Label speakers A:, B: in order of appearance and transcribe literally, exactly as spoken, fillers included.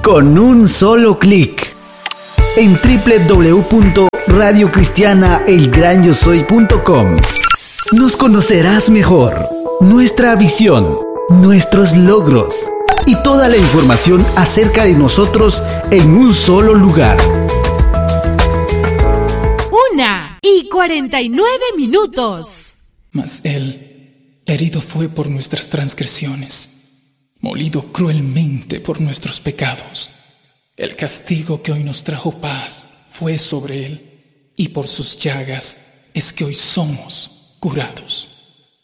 A: con un solo clic. En doble u doble u doble u punto radio cristiana el gran yo soy punto com nos conocerás mejor, nuestra visión, nuestros logros y toda la información acerca de nosotros en un solo lugar.
B: Una y cuarenta y nueve minutos.
C: Mas Él herido fue por nuestras transgresiones, molido cruelmente por nuestros pecados. El castigo que hoy nos trajo paz fue sobre Él, y por sus llagas es que hoy somos curados.